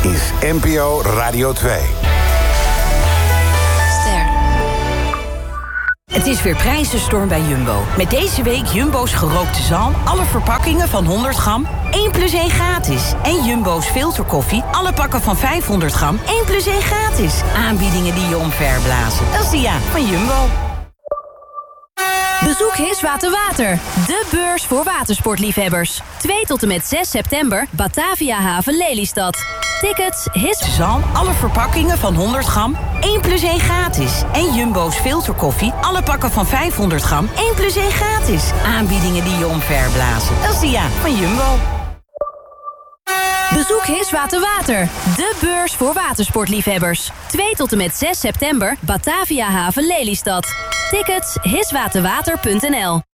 is NPO Radio 2. Het is weer prijzenstorm bij Jumbo. Met deze week Jumbo's gerookte zalm. Alle verpakkingen van 100 gram. 1 plus 1 gratis. En Jumbo's filterkoffie. Alle pakken van 500 gram. 1 plus 1 gratis. Aanbiedingen die je omverblazen. Dat is de van Jumbo. Bezoek Hiswater Water, de beurs voor watersportliefhebbers. 2 tot en met 6 september, Batavia Haven Lelystad. Tickets, zalm, alle verpakkingen van 100 gram, 1 plus 1 gratis. En Jumbo's filterkoffie, alle pakken van 500 gram, 1 plus 1 gratis. Aanbiedingen die je omverblazen. Dat is de van Jumbo. Bezoek Hiswater Water, de beurs voor watersportliefhebbers. 2 tot en met 6 september, Batavia Haven Lelystad. Tickets, hiswaterwater.nl.